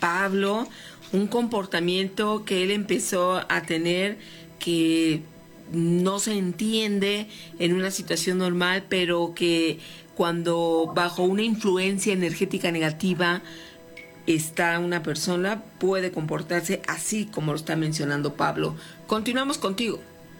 Pablo, un comportamiento que él empezó a tener que no se entiende en una situación normal, pero que cuando bajo una influencia energética negativa está una persona, puede comportarse así como lo está mencionando Pablo. Continuamos contigo.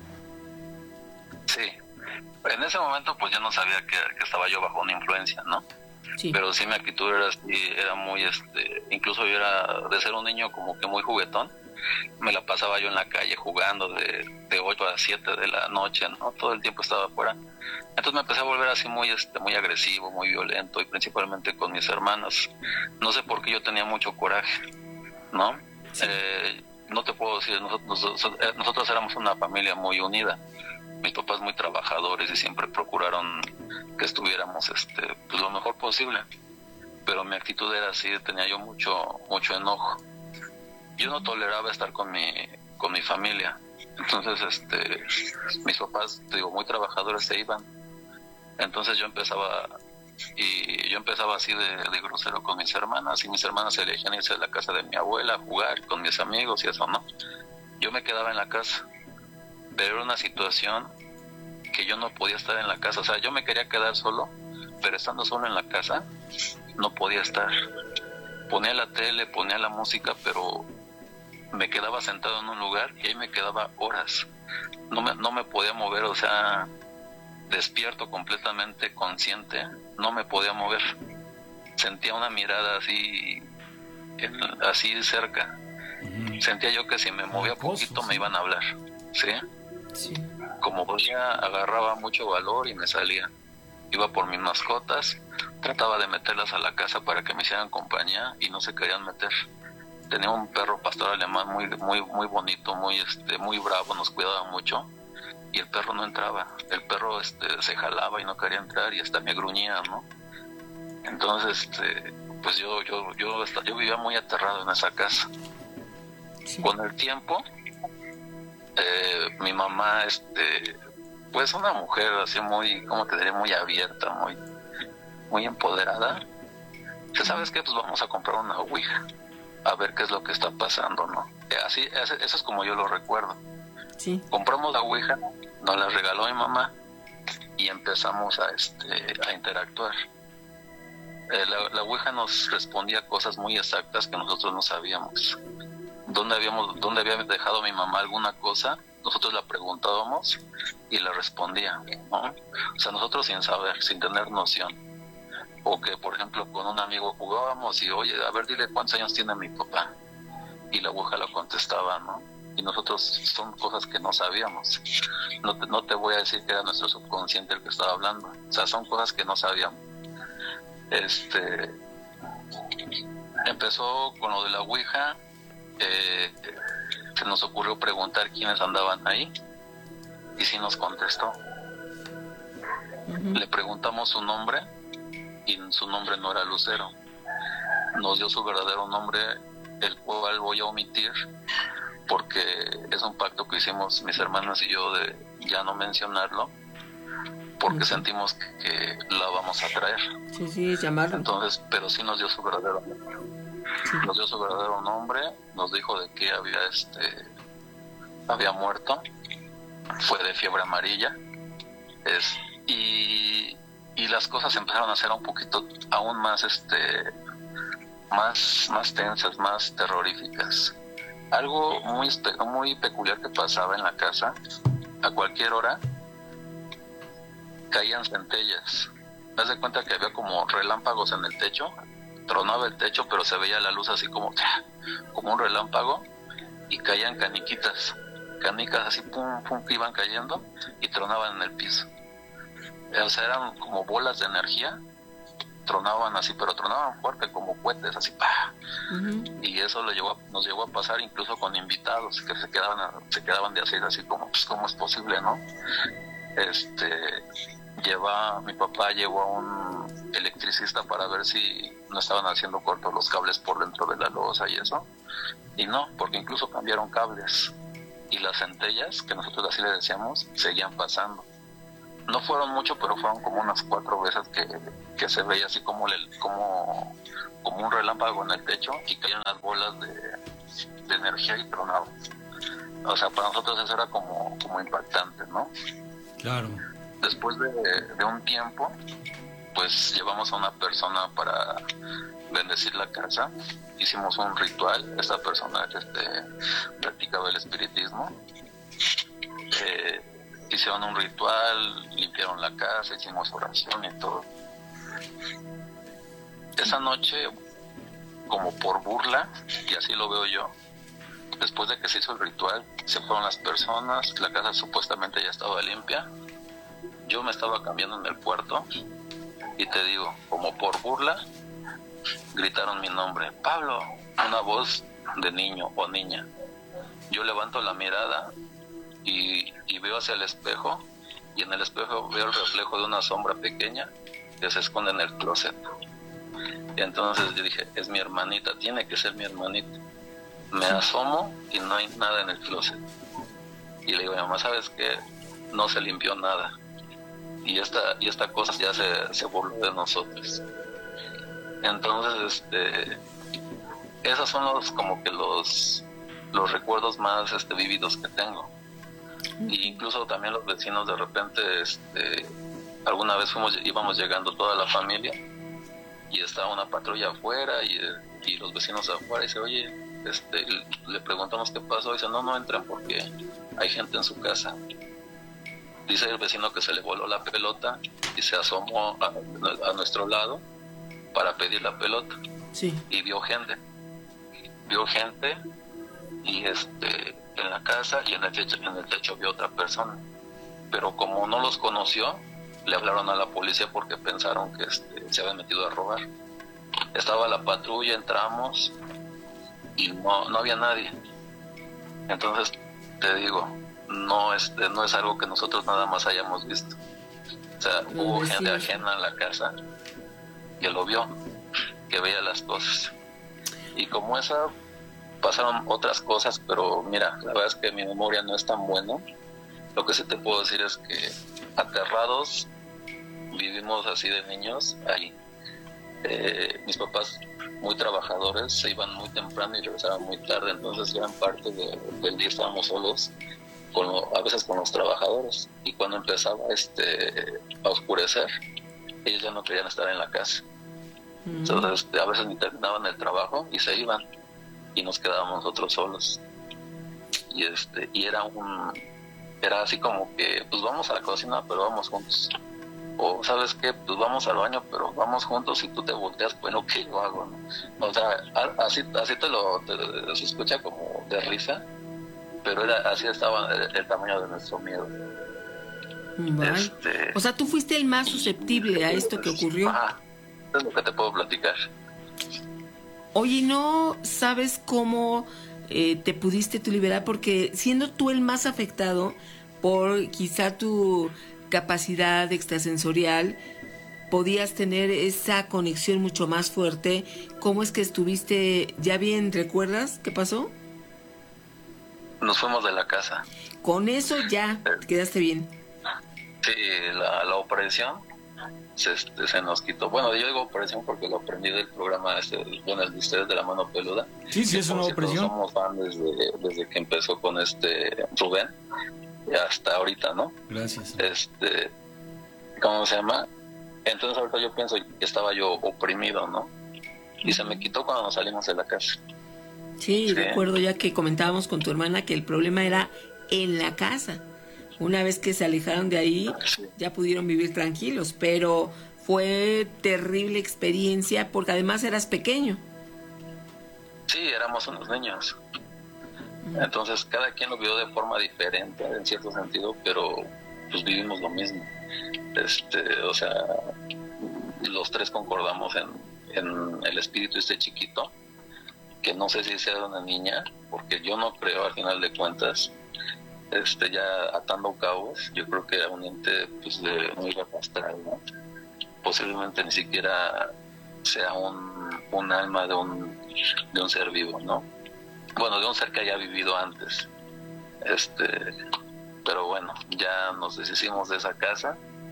Sí, en ese momento pues yo no sabía que estaba yo bajo una influencia, ¿no? Sí. Pero sí, mi actitud era así, era muy, incluso yo era, de ser un niño como que muy juguetón, me la pasaba yo en la calle jugando de 8 a 7 de la noche, ¿no? Todo el tiempo estaba afuera. Entonces me empecé a volver así muy agresivo, muy violento, y principalmente con mis hermanas. No sé por qué yo tenía mucho coraje, ¿no? Sí. No te puedo decir, nosotros éramos una familia muy unida. Mis papás muy trabajadores y siempre procuraron que estuviéramos pues lo mejor posible. Pero mi actitud era así, tenía yo mucho enojo. Yo no toleraba estar con mi familia. Entonces, mis papás, digo, muy trabajadores se iban. Entonces yo empezaba así de grosero con mis hermanas, y mis hermanas elegían irse a la casa de mi abuela a jugar con mis amigos y eso, ¿no? Yo me quedaba en la casa, pero era una situación que yo no podía estar en la casa. O sea, yo me quería quedar solo, pero estando solo en la casa no podía estar. Ponía la tele, ponía la música, pero me quedaba sentado en un lugar y ahí me quedaba horas. No me podía mover, o sea, despierto, completamente consciente, no me podía mover. Sentía una mirada así cerca. Sentía yo que si me movía poquito me iban a hablar, ¿sí? Sí. Como podía, agarraba mucho valor y me salía. Iba por mis mascotas, trataba de meterlas a la casa para que me hicieran compañía y no se querían meter. Tenía un perro pastor alemán muy bonito, muy bravo, nos cuidaba mucho, y el perro no entraba. El perro se jalaba y no quería entrar y hasta me gruñía, ¿no? Entonces, pues yo vivía muy aterrado en esa casa. Sí. Con el tiempo, mi mamá, pues una mujer así muy, ¿cómo te diré? Muy abierta, muy empoderada. ¿Sabes qué? Pues vamos a comprar una ouija, a ver qué es lo que está pasando, ¿no? Así, eso es como yo lo recuerdo. Sí. Compramos la ouija, nos la regaló mi mamá y empezamos a interactuar. La ouija nos respondía cosas muy exactas que nosotros no sabíamos. ¿Dónde había dejado mi mamá alguna cosa? Nosotros la preguntábamos y la respondía, ¿no? O sea, nosotros sin saber, sin tener noción. O que, por ejemplo, con un amigo jugábamos y, oye, a ver, dile cuántos años tiene mi papá. Y la ouija lo contestaba, ¿no? Y nosotros, son cosas que no sabíamos. No te voy a decir que era nuestro subconsciente el que estaba hablando. O sea, son cosas que no sabíamos. Empezó con lo de la ouija. Se nos ocurrió preguntar quiénes andaban ahí, y sí nos contestó. Le preguntamos su nombre y su nombre no era Lucero. Nos dio su verdadero nombre, el cual voy a omitir porque es un pacto que hicimos mis hermanas y yo de ya no mencionarlo, porque sentimos que la vamos a traer. Sí, llamarlo. Entonces, pero sí nos dio su verdadero nombre. Sí. Nos dio su verdadero nombre, nos dijo de qué había muerto. Fue de fiebre amarilla. Y las cosas empezaron a ser un poquito aún más más tensas, más terroríficas. Algo muy peculiar que pasaba en la casa: a cualquier hora caían centellas. Haz de cuenta que había como relámpagos en el techo, tronaba el techo, pero se veía la luz así como un relámpago, y caían canicas así, pum, pum, que iban cayendo y tronaban en el piso. O sea, eran como bolas de energía, tronaban así, pero tronaban fuerte, como cohetes, así, ¡pah! Y eso nos llegó a pasar incluso con invitados que se quedaban de así como, pues, ¿cómo es posible, no? Mi papá llevó a un electricista para ver si no estaban haciendo cortos los cables por dentro de la losa y eso, y no, porque incluso cambiaron cables, y las centellas, que nosotros así le decíamos, seguían pasando. no fueron mucho, pero fueron como unas 4 veces que se veía así como un relámpago en el techo y caían las bolas de energía y tronaban. O sea, para nosotros eso era como impactante, ¿no? Claro. Después de un tiempo, pues llevamos a una persona para bendecir la casa. Hicimos un ritual. Esta persona practicaba el espiritismo. Hicieron un ritual, limpiaron la casa, hicimos oración y todo. Esa noche, como por burla, y así lo veo yo, después de que se hizo el ritual, se fueron las personas, la casa supuestamente ya estaba limpia, yo me estaba cambiando en el cuarto, y te digo, como por burla, gritaron mi nombre, Pablo, una voz de niño o niña. Yo levanto la mirada y veo hacia el espejo, y en el espejo veo el reflejo de una sombra pequeña que se esconde en el closet. Y entonces yo dije, es mi hermanita, tiene que ser mi hermanita. Me asomo y no hay nada en el closet. Y le digo, mamá, ¿sabes qué? No se limpió nada. Y esta cosa ya se burló de nosotros. Entonces, esos son los recuerdos más vividos que tengo. Y incluso también los vecinos de repente, alguna vez íbamos llegando toda la familia y estaba una patrulla afuera y los vecinos afuera y dice, oye, le preguntamos qué pasó y dice, no entren porque hay gente en su casa. Dice el vecino que se le voló la pelota y se asomó a nuestro lado para pedir la pelota. Sí. Y vio gente y en la casa y en el techo vio otra persona, pero como no los conoció, le hablaron a la policía porque pensaron que se habían metido a robar. Estaba la patrulla, entramos y no había nadie. Entonces te digo, no es algo que nosotros nada más hayamos visto. O sea, hubo gente ajena en la casa que lo vio, que veía las cosas. Y como esa, pasaron otras cosas, pero mira, la verdad es que mi memoria no es tan buena. Lo que sí te puedo decir es que aterrados vivimos así de niños ahí. Mis papás, muy trabajadores, se iban muy temprano y regresaban muy tarde, entonces gran parte del día estábamos solos, a veces con los trabajadores, y cuando empezaba a oscurecer, ellos ya no querían estar en la casa. Entonces a veces ni terminaban el trabajo y se iban y nos quedábamos nosotros solos. Y era así como que pues vamos a la cocina pero vamos juntos, o sabes qué, pues vamos al baño pero vamos juntos, y tú te volteas, bueno, ¿qué yo hago, no? O sea, así te se escucha como de risa, pero así estaba el tamaño de nuestro miedo. Vale. O sea, tú fuiste el más susceptible a esto que ocurrió. Ajá, es lo que te puedo platicar. Oye, ¿no sabes cómo te pudiste tú liberar? Porque siendo tú el más afectado por quizá tu capacidad extrasensorial, podías tener esa conexión mucho más fuerte. ¿Cómo es que estuviste ya bien? ¿Recuerdas qué pasó? Nos fuimos de la casa. Con eso ya quedaste bien. Sí, la opresión se nos quitó. Bueno, yo digo opresión porque lo aprendí del programa el de ustedes de la mano peluda. Sí, es una opresión. Somos fan desde que empezó con Rubén hasta ahorita, ¿no? Gracias. ¿Cómo se llama? Entonces ahorita yo pienso que estaba yo oprimido, ¿no? Y se me quitó cuando nos salimos de la casa. Sí, recuerdo ya que comentábamos con tu hermana que el problema era en la casa. Una vez que se alejaron de ahí, ya pudieron vivir tranquilos, pero fue terrible experiencia porque además eras pequeño. Sí, éramos unos niños. Entonces cada quien lo vio de forma diferente, en cierto sentido, pero pues vivimos lo mismo. O sea, los tres concordamos en el espíritu chiquito, que no sé si sea de una niña, porque yo no creo, al final de cuentas, ya atando cabos, yo creo que era un ente pues de muy bajo astral, ¿no? Posiblemente ni siquiera sea un alma de un ser vivo, ¿no? Bueno, de un ser que haya vivido antes. Pero bueno, ya nos deshicimos de esa casa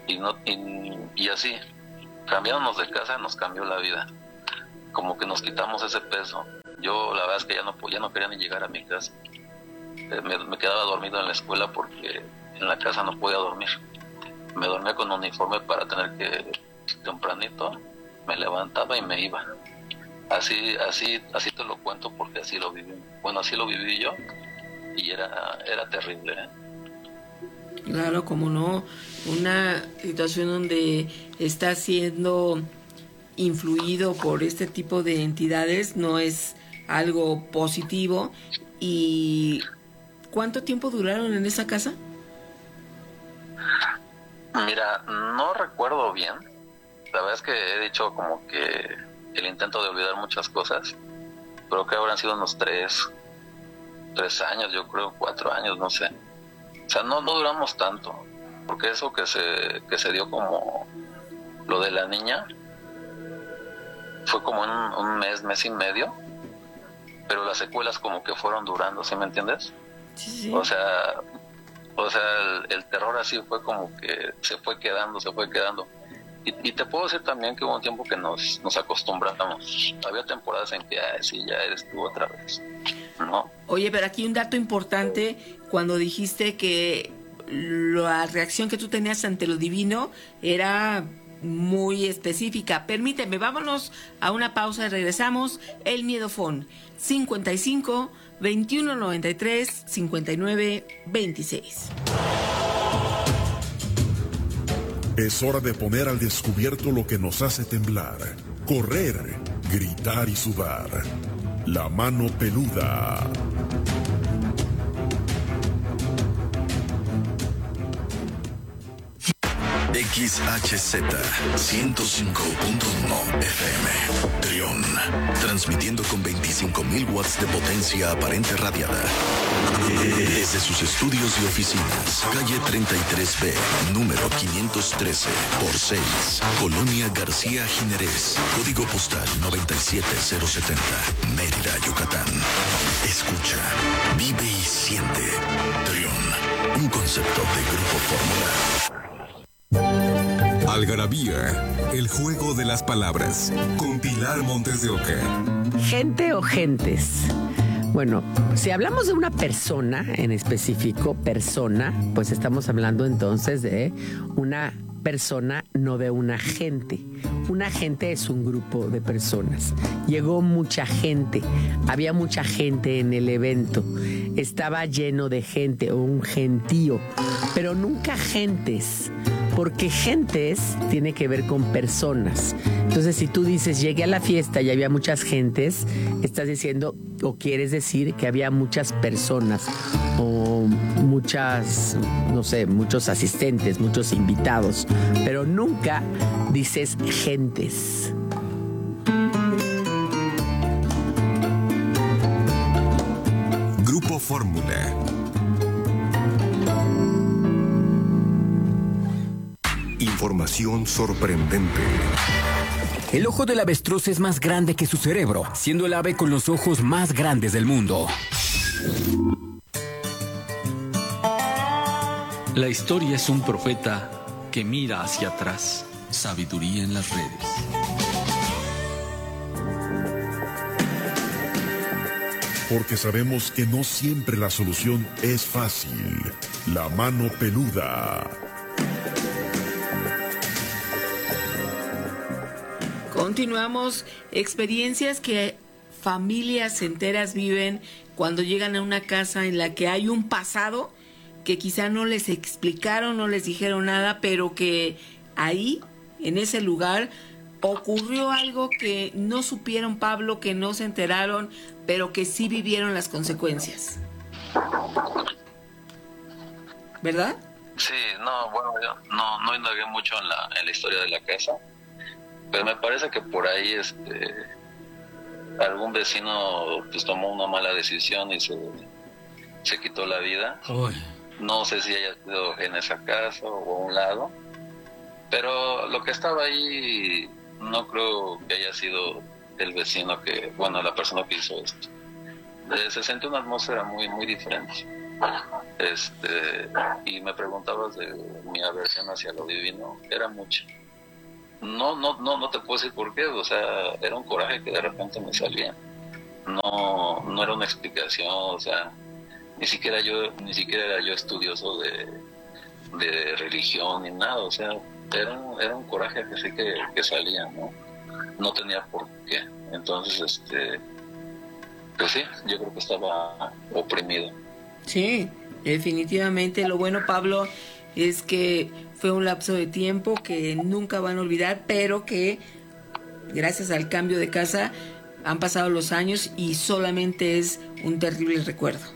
y así, cambiándonos de casa nos cambió la vida, como que nos quitamos ese peso. Yo la verdad es que ya no quería ni llegar a mi casa. Me quedaba dormido en la escuela porque en la casa no podía dormir. Me dormía con uniforme para tener que tempranito, me levantaba y me iba. Así te lo cuento porque así lo viví. Bueno, así lo viví yo y era terrible, ¿eh? Claro, como no, una situación donde está siendo influido por este tipo de entidades no es algo positivo. ¿Y cuánto tiempo duraron en esa casa? Mira, no recuerdo bien. La verdad es que he dicho como que el intento de olvidar muchas cosas, pero que habrán sido unos 3 años, yo creo, 4 años, no sé. O sea, no duramos tanto, porque eso que se dio como lo de la niña fue como en un mes y medio, pero las secuelas como que fueron durando, ¿sí me entiendes? Sí. O sea, el terror así fue como que se fue quedando. Y te puedo decir también que hubo un tiempo que nos acostumbramos. Había temporadas en que sí, ya eres tú otra vez, ¿no? Oye, pero aquí un dato importante, cuando dijiste que la reacción que tú tenías ante lo divino era muy específica. Permíteme, vámonos a una pausa y regresamos. El Miedofón, 55 21 93 59 26. Es hora de poner al descubierto lo que nos hace temblar, correr, gritar y sudar. La mano peluda. XHZ 105.1 FM Trión, transmitiendo con 25.000 watts de potencia aparente radiada desde sus estudios y oficinas, calle 33B, número 513 por 6, Colonia García Jiménez, código postal 97070, Mérida, Yucatán. Escucha, vive y siente. Trión, un concepto de Grupo Fórmula. Algarabía, el juego de las palabras, con Pilar Montes de Oca. ¿Gente o gentes? Bueno, si hablamos de una persona en específico, pues estamos hablando entonces de una persona, no de una gente. Una gente es un grupo de personas. Llegó mucha gente, había mucha gente en el evento, estaba lleno de gente o un gentío, pero nunca gentes. Porque gentes tiene que ver con personas. Entonces, si tú dices, llegué a la fiesta y había muchas gentes, estás diciendo o quieres decir que había muchas personas o muchas, no sé, muchos asistentes, muchos invitados, pero nunca dices gentes. Grupo Fórmula. Información sorprendente. El ojo del avestruz es más grande que su cerebro, siendo el ave con los ojos más grandes del mundo. La historia es un profeta que mira hacia atrás. Sabiduría en las redes. Porque sabemos que no siempre la solución es fácil. La mano peluda. Continuamos. Experiencias que familias enteras viven cuando llegan a una casa en la que hay un pasado que quizá no les explicaron, no les dijeron nada, pero que ahí, en ese lugar, ocurrió algo que no supieron, Pablo, que no se enteraron, pero que sí vivieron las consecuencias. ¿Verdad? Sí, no, bueno, yo no indagué mucho en la historia de la casa, pero me parece que por ahí algún vecino pues tomó una mala decisión y se quitó la vida. Uy. No sé si haya sido en esa casa o a un lado, pero lo que estaba ahí no creo que haya sido el vecino la persona que hizo esto. Se siente una atmósfera muy, muy diferente. Y me preguntabas de mi aversión hacia lo divino, era mucho. No te puedo decir por qué, o sea, era un coraje que de repente me salía. No era una explicación, o sea, ni siquiera era yo estudioso de religión ni nada, o sea, era un coraje que sí que salía, no tenía por qué. Entonces, pues sí, yo creo que estaba oprimido. Sí, definitivamente. Lo bueno, Pablo, es que fue un lapso de tiempo que nunca van a olvidar, pero que gracias al cambio de casa han pasado los años y solamente es un terrible recuerdo.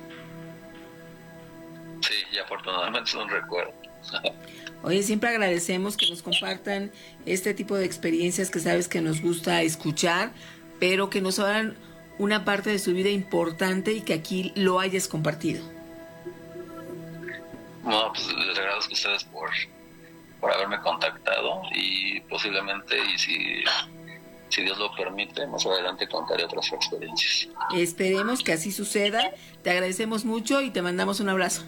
Sí, y afortunadamente es un recuerdo. Oye, siempre agradecemos que nos compartan este tipo de experiencias que sabes que nos gusta escuchar, pero que nos hablan una parte de su vida importante y que aquí lo hayas compartido. No, pues les agradezco a ustedes por haberme contactado y posiblemente, y si Dios lo permite, más adelante contaré otras experiencias. Esperemos que así suceda. Te agradecemos mucho y te mandamos un abrazo.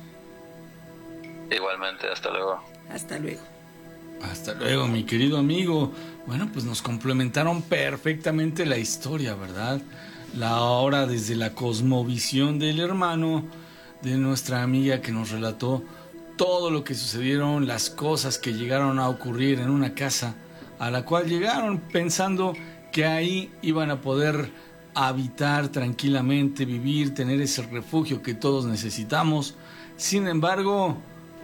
Igualmente, hasta luego. Hasta luego. Hasta luego, mi querido amigo. Bueno, pues nos complementaron perfectamente la historia, ¿verdad? Ahora desde la cosmovisión del hermano, de nuestra amiga que nos relató todo lo que sucedieron, las cosas que llegaron a ocurrir en una casa a la cual llegaron pensando que ahí iban a poder habitar tranquilamente, vivir, tener ese refugio que todos necesitamos. Sin embargo,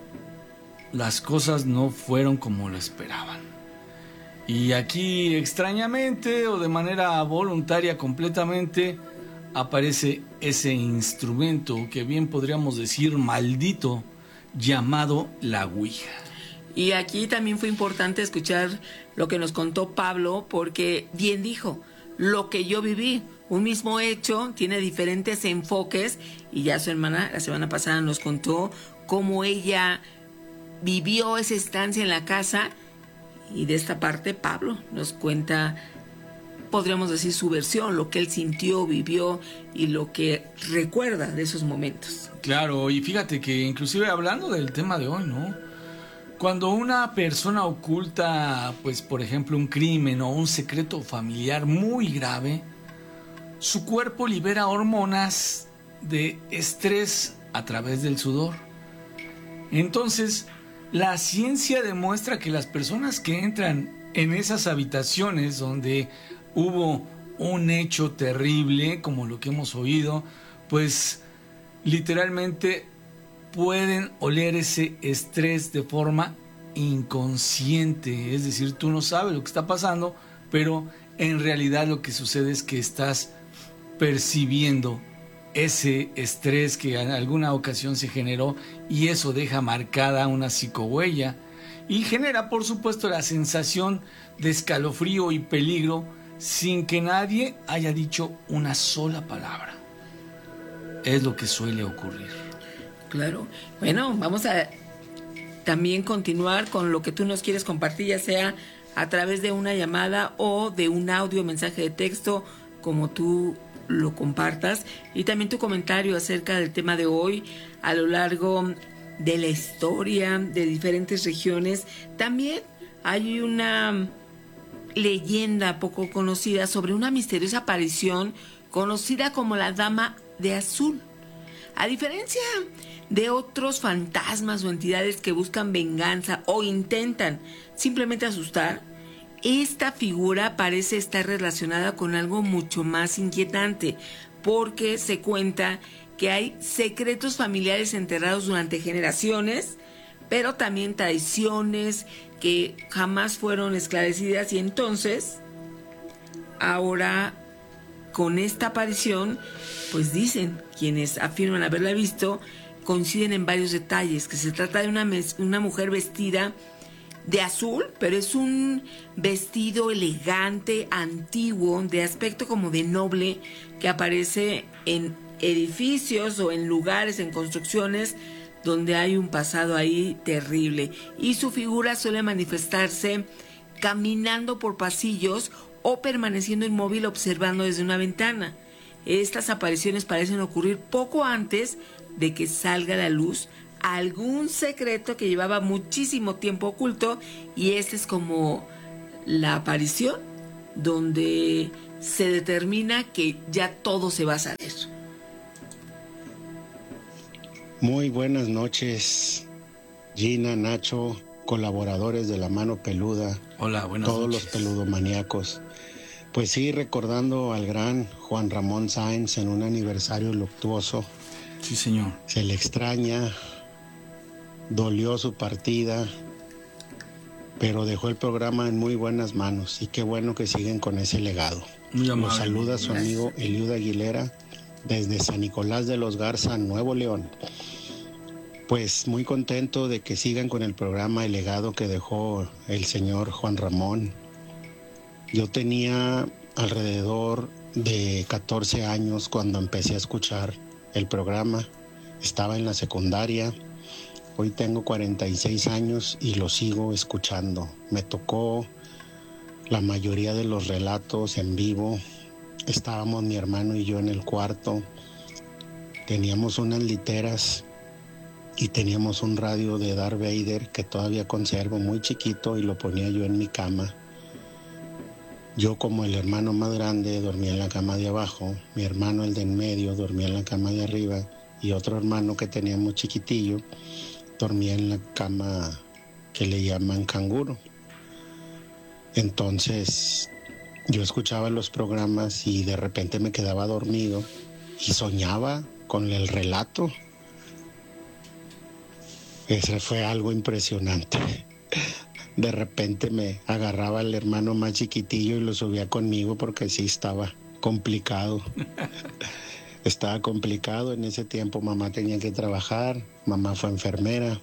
las cosas no fueron como lo esperaban. Y aquí, extrañamente o de manera voluntaria completamente, aparece ese instrumento que bien podríamos decir maldito, llamado la Ouija. Y aquí también fue importante escuchar lo que nos contó Pablo, porque bien dijo, lo que yo viví, un mismo hecho, tiene diferentes enfoques, y ya su hermana la semana pasada nos contó cómo ella vivió esa estancia en la casa, y de esta parte Pablo nos cuenta, podríamos decir, su versión, lo que él sintió, vivió y lo que recuerda de esos momentos. Claro, y fíjate que inclusive hablando del tema de hoy, ¿no? Cuando una persona oculta, pues por ejemplo, un crimen o un secreto familiar muy grave, su cuerpo libera hormonas de estrés a través del sudor. Entonces, la ciencia demuestra que las personas que entran en esas habitaciones donde hubo un hecho terrible, como lo que hemos oído, pues literalmente pueden oler ese estrés de forma inconsciente. Es decir, tú no sabes lo que está pasando, pero en realidad lo que sucede es que estás percibiendo ese estrés que en alguna ocasión se generó, y eso deja marcada una psicohuella y genera, por supuesto, la sensación de escalofrío y peligro sin que nadie haya dicho una sola palabra. Es lo que suele ocurrir. Claro. Bueno, vamos a también continuar con lo que tú nos quieres compartir, ya sea a través de una llamada o de un audio, mensaje de texto, como tú lo compartas, y también tu comentario acerca del tema de hoy a lo largo de la historia de diferentes regiones. También hay una leyenda poco conocida sobre una misteriosa aparición conocida como la Dama de Azul. A diferencia de otros fantasmas o entidades que buscan venganza o intentan simplemente asustar, esta figura parece estar relacionada con algo mucho más inquietante, porque se cuenta que hay secretos familiares enterrados durante generaciones, pero también traiciones que jamás fueron esclarecidas, y entonces, ahora con esta aparición, pues dicen quienes afirman haberla visto, coinciden en varios detalles, que se trata de una mujer vestida de azul, pero es un vestido elegante, antiguo, de aspecto como de noble, que aparece en edificios o en lugares, en construcciones donde hay un pasado ahí terrible, y su figura suele manifestarse caminando por pasillos o permaneciendo inmóvil observando desde una ventana. Estas apariciones parecen ocurrir poco antes de que salga a la luz algún secreto que llevaba muchísimo tiempo oculto, y esta es como la aparición donde se determina que ya todo se va a saber. Muy buenas noches, Gina, Nacho, colaboradores de La Mano Peluda. Hola, buenas noches. Todos los peludomaníacos. Pues sí, recordando al gran Juan Ramón Sáenz en un aniversario luctuoso. Sí, señor. Se le extraña, dolió su partida, pero dejó el programa en muy buenas manos, y qué bueno que siguen con ese legado. Muy amable. Nos saluda su amigo Eliud Aguilera desde San Nicolás de los Garza, Nuevo León. Pues muy contento de que sigan con el programa, el legado que dejó el señor Juan Ramón. Yo tenía alrededor de 14 años cuando empecé a escuchar el programa. Estaba en la secundaria. Hoy tengo 46 años y lo sigo escuchando. Me tocó la mayoría de los relatos en vivo. Estábamos mi hermano y yo en el cuarto. Teníamos unas literas y teníamos un radio de Darth Vader que todavía conservo, muy chiquito, y lo ponía yo en mi cama. Yo, como el hermano más grande, dormía en la cama de abajo. Mi hermano, el de en medio, dormía en la cama de arriba. Y otro hermano que teníamos chiquitillo dormía en la cama que le llaman canguro. Entonces yo escuchaba los programas y de repente me quedaba dormido y soñaba con el relato. Ese fue algo impresionante. De repente me agarraba al hermano más chiquitillo y lo subía conmigo porque sí estaba complicado. Estaba complicado en ese tiempo. Mamá tenía que trabajar, mamá fue enfermera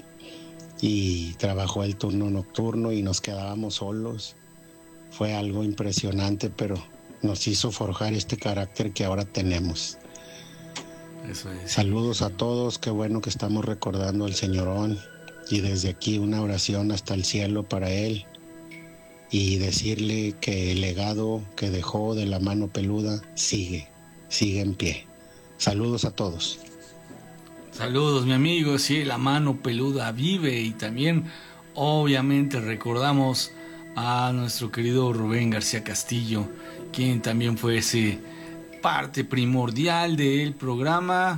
y trabajó el turno nocturno y nos quedábamos solos. Fue algo impresionante, pero nos hizo forjar este carácter que ahora tenemos. Eso es. Saludos a todos, qué bueno que estamos recordando al señorón, y desde aquí una oración hasta el cielo para él, y decirle que el legado que dejó de La Mano Peluda sigue en pie. Saludos a todos. Saludos, mi amigo. Sí, La Mano Peluda vive, y también obviamente recordamos a nuestro querido Rubén García Castillo, quien también fue ese parte primordial del programa,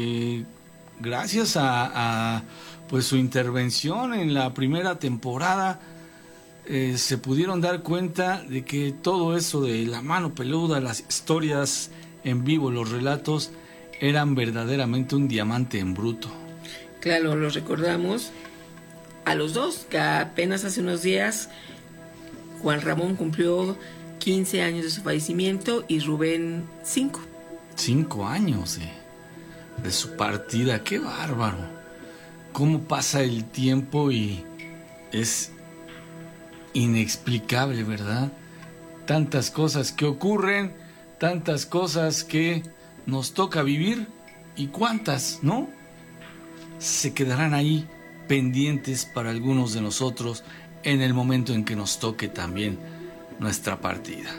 gracias a pues su intervención en la primera temporada. Se pudieron dar cuenta de que todo eso de La Mano Peluda, las historias en vivo, los relatos, eran verdaderamente un diamante en bruto. Claro, los recordamos a los dos, que apenas hace unos días Juan Ramón cumplió 15 años de su fallecimiento y Rubén 5. 5 años de su partida. ¡Qué bárbaro! Cómo pasa el tiempo y es inexplicable, ¿verdad? Tantas cosas que ocurren, tantas cosas que nos toca vivir, y cuántas, ¿no?, se quedarán ahí pendientes para algunos de nosotros en el momento en que nos toque también nuestra partida.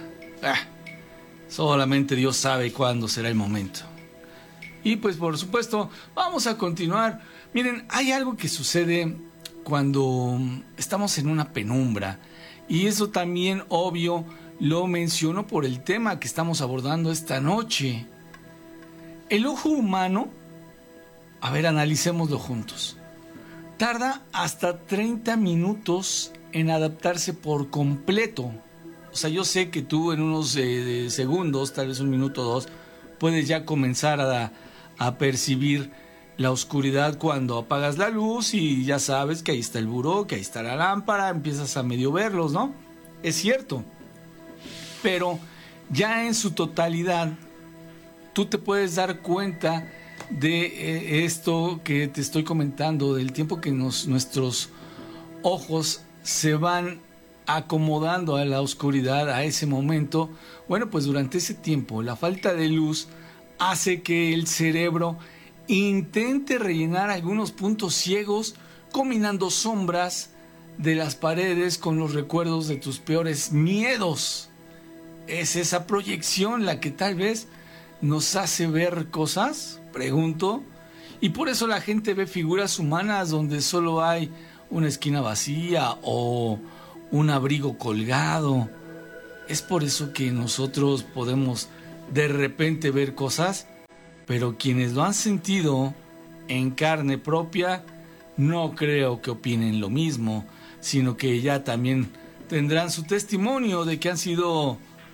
Solamente Dios sabe cuándo será el momento. Y pues por supuesto vamos a continuar. Miren, hay algo que sucede cuando estamos en una penumbra, y eso también, obvio, lo menciono por el tema que estamos abordando esta noche. El ojo humano, a ver, analicémoslo juntos, tarda hasta 30 minutos en adaptarse por completo. O sea, yo sé que tú en unos segundos, tal vez 1 minuto o 2, puedes ya comenzar a percibir la oscuridad cuando apagas la luz, y ya sabes que ahí está el buró, que ahí está la lámpara, empiezas a medio verlos, ¿no? Es cierto. Pero ya en su totalidad, tú te puedes dar cuenta de esto que te estoy comentando, del tiempo que nuestros ojos se van acomodando a la oscuridad, a ese momento. Bueno, pues durante ese tiempo la falta de luz hace que el cerebro intente rellenar algunos puntos ciegos combinando sombras de las paredes con los recuerdos de tus peores miedos. Es esa proyección la que tal vez nos hace ver cosas, pregunto, Y por eso la gente ve figuras humanas donde solo hay una esquina vacía o un abrigo colgado. Es por eso que nosotros podemos de repente ver cosas, pero quienes lo han sentido en carne propia, no creo que opinen lo mismo, sino que ya también tendrán su testimonio de que han sido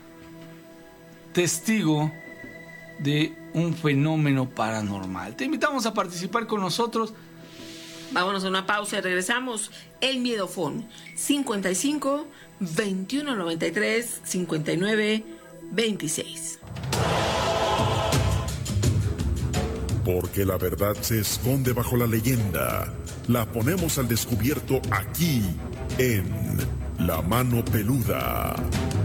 testigo de un fenómeno paranormal. Te invitamos a participar con nosotros. Vámonos a una pausa y regresamos. El Miedofón 55 21 93 59 26. Porque la verdad se esconde bajo la leyenda. La ponemos al descubierto aquí en La Mano Peluda.